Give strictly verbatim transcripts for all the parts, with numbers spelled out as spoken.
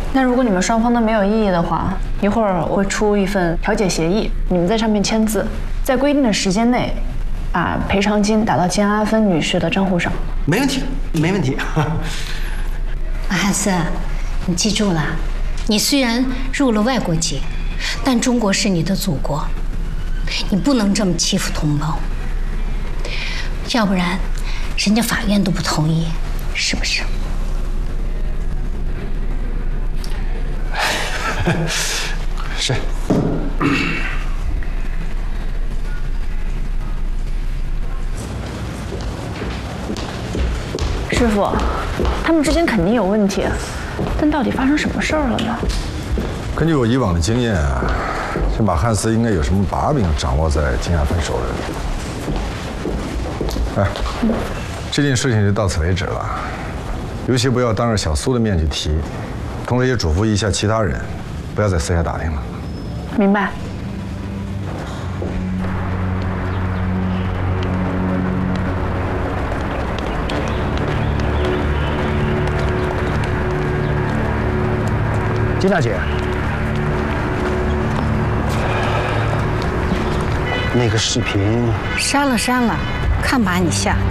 那如果你们双方都没有异议的话，一会儿我会出一份调解协议，你们在上面签字，在规定的时间内，把赔偿金打到金阿芬女士的账户上。 没问题，没问题。 马汉森，你记住了，你虽然入了外国籍，但中国是你的祖国，你不能这么欺负同胞，要不然人家法院都不同意，是不是？ 是。 师傅，他们之间肯定有问题，但到底发生什么事儿了呢？ 根据我以往的经验啊，这马汉斯应该有什么把柄掌握在金亚芬手里。哎，这件事情就到此为止了，尤其不要当着小苏的面去提，同时也嘱咐一下其他人，不要再私下打听了。 明白。 金大姐，那个视频删了删了，看把你吓。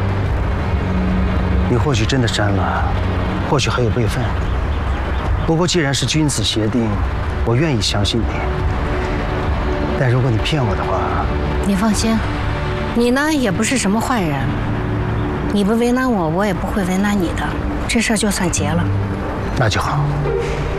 你或许真的删了，或许还有备份。不过既然是君子协定，我愿意相信你。但如果你骗我的话， 你放心，你呢也不是什么坏人，你不为难我，我也不会为难你的，这事儿就算结了。 那就好。